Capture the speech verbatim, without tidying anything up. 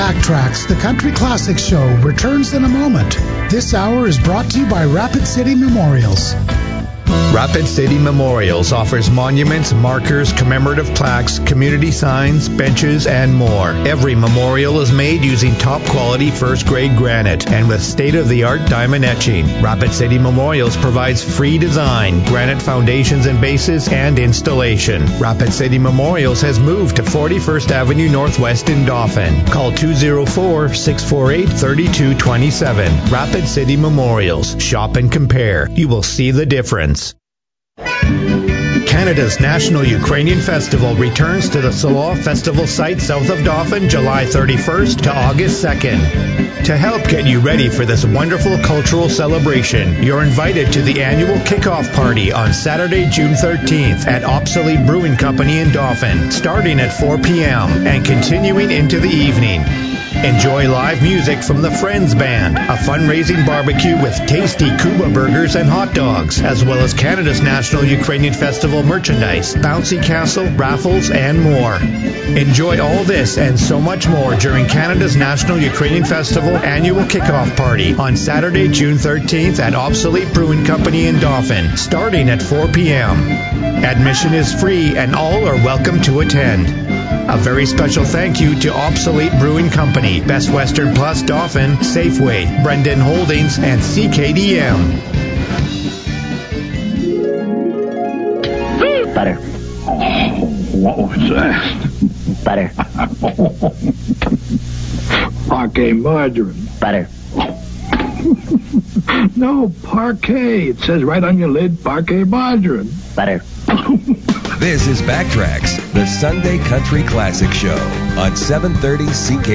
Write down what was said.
Backtracks, the Country Classics Show, returns in a moment. This hour is brought to you by Rapid City Memorials. Rapid City Memorials offers monuments, markers, commemorative plaques, community signs, benches, and more. Every memorial is made using top-quality first-grade granite and with state-of-the-art diamond etching. Rapid City Memorials provides free design, granite foundations and bases, and installation. Rapid City Memorials has moved to forty-first Avenue Northwest in Dauphin. Call two oh four, six four eight, three two two seven. Rapid City Memorials. Shop and compare. You will see the difference. Canada's National Ukrainian Festival returns to the Salo Festival site south of Dauphin July thirty-first to August second. To help get you ready for this wonderful cultural celebration, you're invited to the annual kickoff party on Saturday, June thirteenth at Obsolete Brewing Company in Dauphin, starting at four p.m. and continuing into the evening. Enjoy live music from the Friends Band, a fundraising barbecue with tasty Kuba burgers and hot dogs, as well as Canada's National Ukrainian Festival merchandise, bouncy castle, raffles, and more. Enjoy all this and so much more during Canada's National Ukrainian Festival annual kickoff party on Saturday, June thirteenth at Obsolete Brewing Company in Dauphin, starting at four p.m. Admission is free and all are welcome to attend. A very special thank you to Obsolete Brewing Company, Best Western Plus Dauphin, Safeway, Brendan Holdings, and C K D M. Butter. What was that? Butter. Parquet margarine. Butter. No, parquet. It says right on your lid, parquet margarine. Butter. This is Backtracks, the Sunday Country Classic Show on seven thirty C K.